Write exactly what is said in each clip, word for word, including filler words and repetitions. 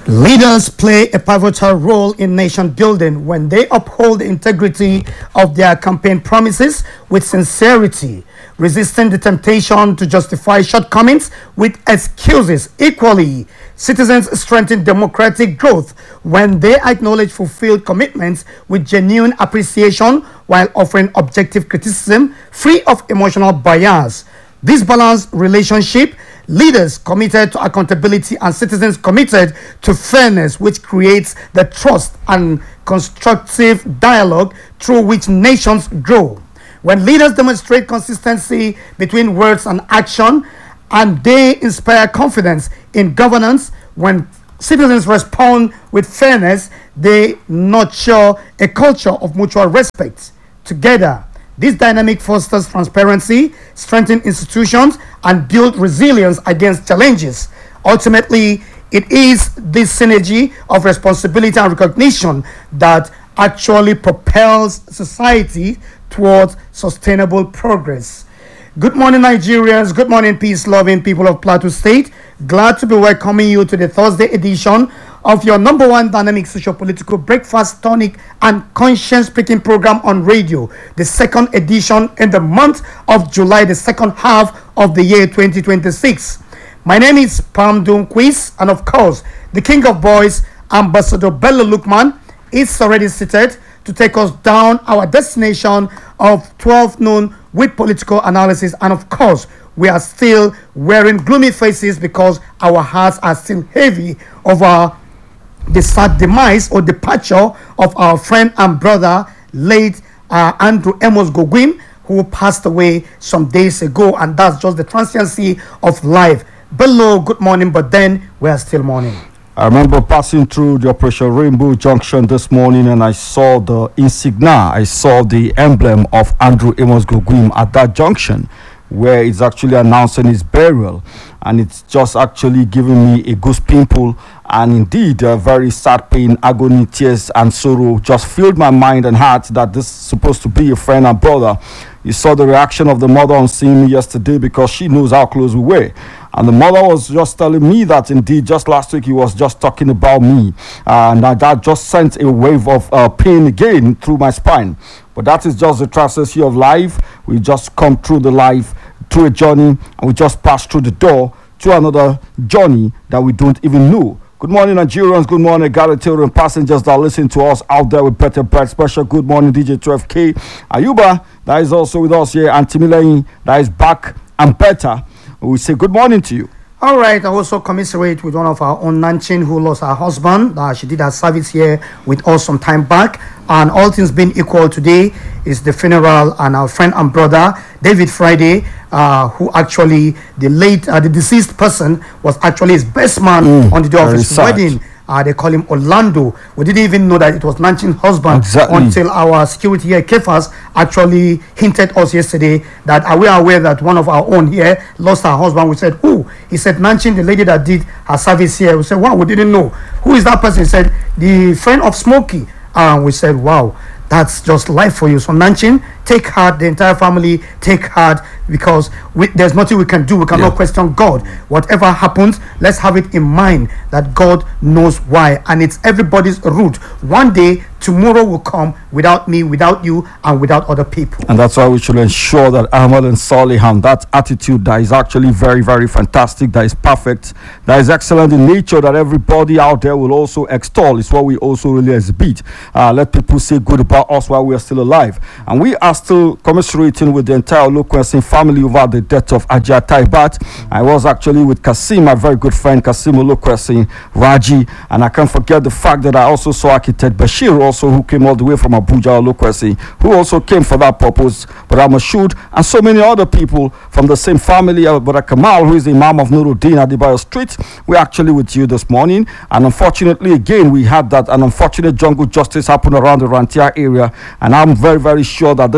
Leaders play a pivotal role in nation building when they uphold the integrity of their campaign promises with sincerity, resisting the temptation to justify shortcomings with excuses. Equally, citizens strengthen democratic growth when they acknowledge fulfilled commitments with genuine appreciation while offering objective criticism free of emotional bias. This balanced relationship, leaders committed to accountability and citizens committed to fairness, which creates the trust and constructive dialogue through which nations grow. When leaders demonstrate consistency between words and action, and they inspire confidence in governance, when citizens respond with fairness, they nurture a culture of mutual respect. Together, this dynamic fosters transparency, strengthens institutions, and builds resilience against challenges. Ultimately, it is this synergy of responsibility and recognition that actually propels society towards sustainable progress. Good morning, Nigerians. Good morning, peace-loving people of Plateau State. Glad to be welcoming you to the Thursday edition of your number one dynamic socio-political breakfast tonic and conscience-speaking program on radio, the second edition in the month of July, the second half of the year twenty twenty-six. My name is Pam Dunquiz, and of course, the King of Boys, Ambassador Bello Lukman, is already seated to take us down our destination of twelve noon with political analysis. And of course, we are still wearing gloomy faces because our hearts are still heavy over the sad demise or departure of our friend and brother, late uh, Andrew Amos Gogwim, who passed away some days ago. And that's just the transiency of life. Below, good morning, but then we are still mourning. I remember passing through the Operation Rainbow Junction this morning, and I saw the insignia, I saw the emblem of Andrew Amos Gogwim at that junction, where it's actually announcing his burial, and it's just actually giving me a goose pimple, and indeed a very sad pain, agony, tears and sorrow just filled my mind and heart that this is supposed to be a friend and brother. You saw the reaction of the mother on seeing me yesterday because she knows how close we were. And the mother was just telling me that indeed just last week he was just talking about me. Uh, and that, that just sent a wave of uh, pain again through my spine. But that is just the transiency of life. We just come through the life, through a journey, and we just pass through the door to another journey that we don't even know. Good morning, Nigerians. Good morning, egalitarian passengers that listen to us out there with better bread. Special good morning, D J twelve K. Ayuba, that is also with us here, and Timilein, that is back and better. We say good morning to you. All right, I also commiserate with one of our own Nanchin who lost her husband. Uh, she did her service here with us some time back. And all things being equal, today is the funeral, and our friend and brother, David Friday, uh, who actually, the late, uh, the deceased person was actually his best man mm, on the day of his sad. wedding. Uh, they call him Orlando. We didn't even know that it was Nanchin's husband exactly. until our security here, Kefas, actually hinted us yesterday that are we aware that one of our own here lost her husband. We said, who? He said, Nanchin, the lady that did her service here. We said, wow, we didn't know. Who is that person? He said, the friend of Smokey. And we said, wow, that's just life for you. So Nanchin, take heart, the entire family, take heart, because we, there's nothing we can do. We cannot yeah. question God. Whatever happens, let's have it in mind that God knows why. And it's everybody's route. One day, tomorrow will come without me, without you, and without other people. And that's why we should ensure that Ahmad and Salihan, that attitude that is actually very, very fantastic, that is perfect, that is excellent in nature, that everybody out there will also extol, is what we also really exhibit. Uh, let people say good about us while we are still alive. And we are still commiserating with the entire Lokwesi family over the death of Ajia Taibat. I was actually with Kasim, my very good friend Kasim Lokwesi, Raji, and I can't forget the fact that I also saw architect Bashir also, who came all the way from Abuja, Lokwesi, who also came for that purpose, but Mashoud, and so many other people from the same family. uh, Brother Kamal, who is the Imam of Nuruddin at Adebayo Street, we're actually with you this morning. And unfortunately, again, we had that an unfortunate jungle justice happen around the Rantia area, and I'm very, very sure that this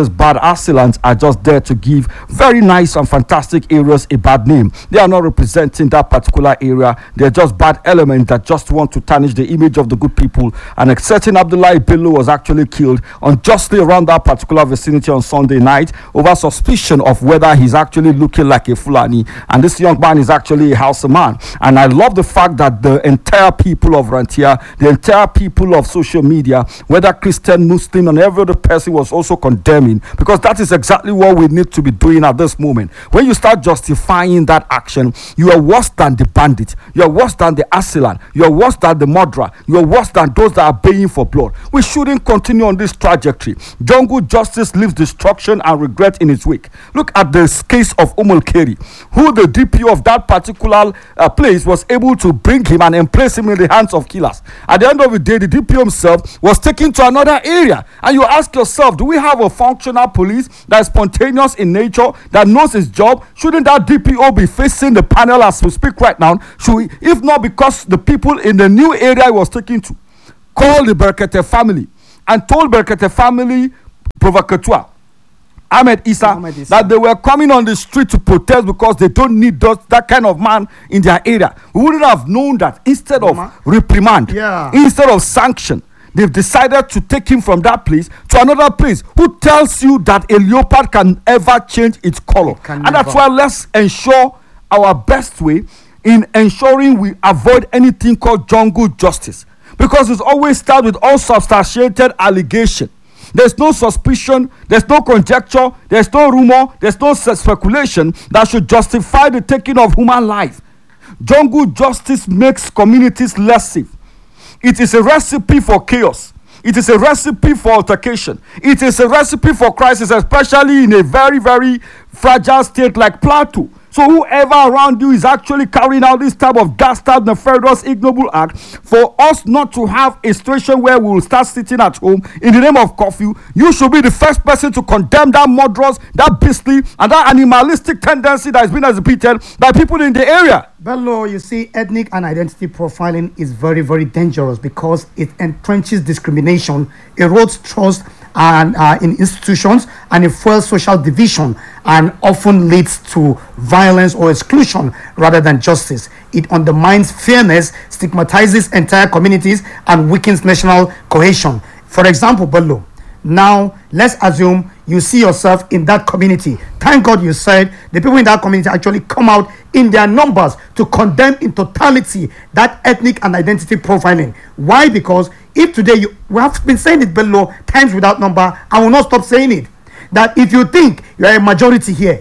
these bad assailants are just there to give very nice and fantastic areas a bad name. They are not representing that particular area. They're just bad elements that just want to tarnish the image of the good people. And a certain Abdullahi Bello was actually killed unjustly around that particular vicinity on Sunday night over suspicion of whether he's actually looking like a Fulani. And this young man is actually a Hausa man. And I love the fact that the entire people of Rantia, the entire people of social media, whether Christian, Muslim, and every other person was also condemning, because that is exactly what we need to be doing at this moment. When you start justifying that action, you are worse than the bandit, you are worse than the assailant, you are worse than the murderer, you are worse than those that are baying for blood. We shouldn't continue on this trajectory. Jungle justice leaves destruction and regret in its wake. Look at this case of Umul Keri, who the D P O of that particular uh, place was able to bring him and emplace him in the hands of killers. At the end of the day, the D P O himself was taken to another area. And you ask yourself, do we have a functional police that is spontaneous in nature, that knows his job? Shouldn't that D P O be facing the panel as we speak right now? Should we, if not because the people in the new area he was taken to called the Berkete family and told Berkete family provocateur Ahmed Issa, Ahmed Issa that they were coming on the street to protest because they don't need those, that kind of man in their area. We wouldn't have known that. Instead of reprimand, yeah. instead of sanction, they've decided to take him from that place to another place. Who tells you that a leopard can ever change its color? It and never. That's why let's ensure our best way in ensuring we avoid anything called jungle justice, because it's always starts with unsubstantiated allegation. There's no suspicion, there's no conjecture, there's no rumor, there's no speculation that should justify the taking of human life. Jungle justice makes communities less safe. It is a recipe for chaos. It is a recipe for altercation. It is a recipe for crisis, especially in a very, very fragile state like Plateau. So whoever around you is actually carrying out this type of dastard, nefarious, ignoble act, for us not to have a situation where we will start sitting at home in the name of curfew, you should be the first person to condemn that murderous, that beastly, and that animalistic tendency that has been exhibited by people in the area. Bello, you see, ethnic and identity profiling is very, very dangerous because it entrenches discrimination, erodes trust and uh, in institutions, and it fuels social division and often leads to violence or exclusion rather than justice. It undermines fairness, stigmatizes entire communities, and weakens national cohesion. For example, Bello, now let's assume you see yourself in that community. Thank God you said the people in that community actually come out in their numbers to condemn in totality that ethnic and identity profiling. Why? Because if today you, we have been saying it below times without number, I will not stop saying it, that if you think you are a majority here,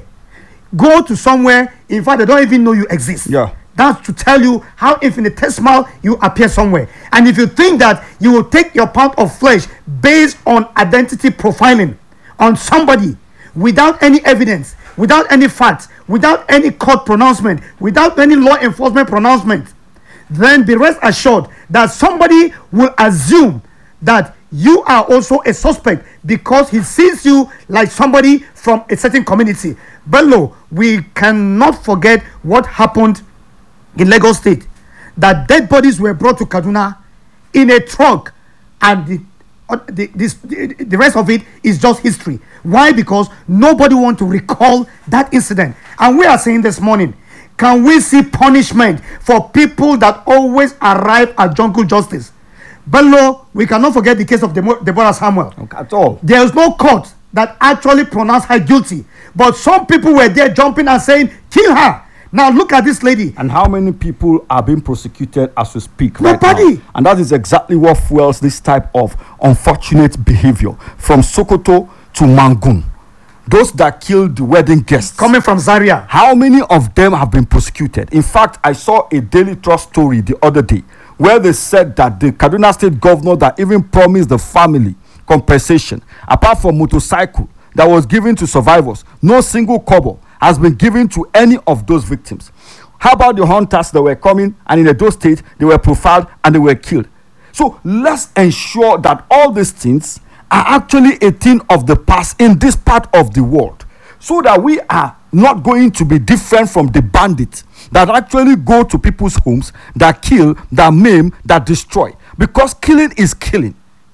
go to somewhere, in fact they don't even know you exist. Yeah. That's to tell you how infinitesimal you appear somewhere. And if you think that you will take your pound of flesh based on identity profiling on somebody without any evidence, without any facts, without any court pronouncement, without any law enforcement pronouncement, then be rest assured that somebody will assume that you are also a suspect because he sees you like somebody from a certain community. Bello, we cannot forget what happened in Lagos State, that dead bodies were brought to Kaduna in a truck, and the, uh, the, this, the, the rest of it is just history. Why? Because nobody wants to recall that incident. And we are saying this morning, can we see punishment for people that always arrive at jungle justice? Bello, we cannot forget the case of Demo- Deborah Samuel. Okay, at all. There is no court that actually pronounced her guilty, but some people were there jumping and saying, kill her. Now look at this lady. And how many people are being prosecuted as we speak? Nobody. Right now? And that is exactly what fuels this type of unfortunate behavior from Sokoto to Mangun. Those that killed the wedding guests coming from Zaria. How many of them have been prosecuted? In fact, I saw a Daily Trust story the other day where they said that the Kaduna State governor that even promised the family compensation, apart from motorcycle that was given to survivors, no single kobo has been given to any of those victims. How about the hunters that were coming and in Edo State, they were profiled and they were killed? So let's ensure that all these things are actually a thing of the past in this part of the world, so that we are not going to be different from the bandits that actually go to people's homes, that kill, that maim, that destroy. Because killing is killing.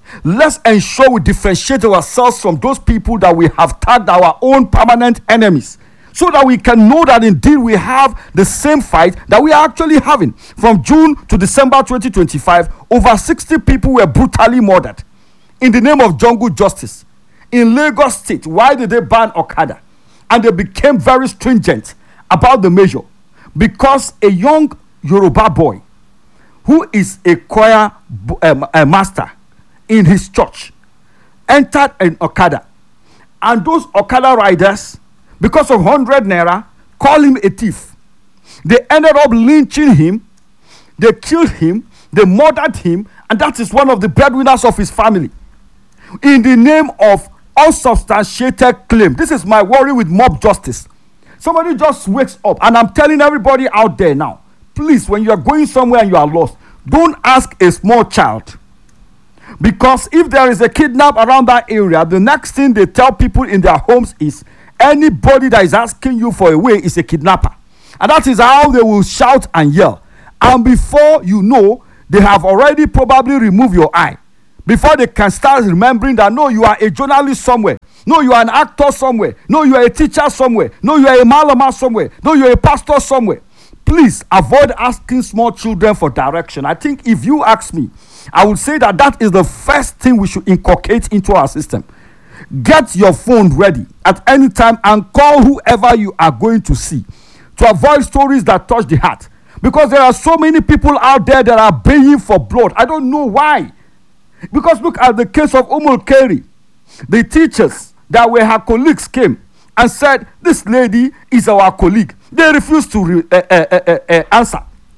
Let's ensure we differentiate ourselves from those people that we have tagged our own permanent enemies, so that we can know that indeed we have the same fight that we are actually having. From June to December twenty twenty-five, over sixty people were brutally murdered in the name of jungle justice in Lagos State. Why did they ban Okada? And they became very stringent about the measure, because a young Yoruba boy who is a choir um, a master in his church entered an Okada, and those Okada riders, because of one hundred naira, call him a thief. They ended up lynching him, they killed him, they murdered him, and that is one of the breadwinners of his family, in the name of unsubstantiated claim. This is my worry with mob justice. Somebody just wakes up, and I'm telling everybody out there now, please, when you are going somewhere and you are lost, don't ask a small child. Because if there is a kidnap around that area, the next thing they tell people in their homes is, anybody that is asking you for a way is a kidnapper. And that is how they will shout and yell. And before you know, they have already probably removed your eye. Before they can start remembering that, no, you are a journalist somewhere. No, you are an actor somewhere. No, you are a teacher somewhere. No, you are a malama somewhere. No, you are a pastor somewhere. Please avoid asking small children for direction. I think if you ask me, I would say that that is the first thing we should inculcate into our system. Get your phone ready at any time and call whoever you are going to see, to avoid stories that touch the heart. Because there are so many people out there that are baying for blood. I don't know why. Because look at the case of Umul Keri. The teachers that were her colleagues came and said, this lady is our colleague. They refused to re- uh, uh, uh, uh, answer.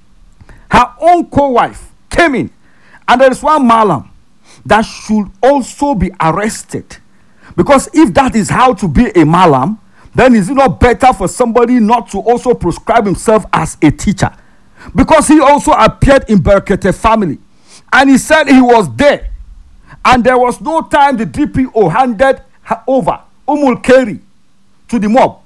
Her own co-wife came in, and there is one malam that should also be arrested. Because if that is how to be a malam, then is it not better for somebody not to also prescribe himself as a teacher? Because he also appeared in Berekete family, and he said he was there, and there was no time the D P O handed her over Umul Keri to the mob.